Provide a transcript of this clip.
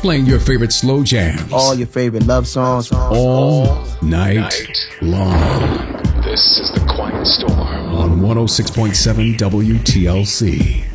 Playing your favorite slow jams. All your favorite love songs. All night long. This is The Quiet Storm On 106.7 WTLC.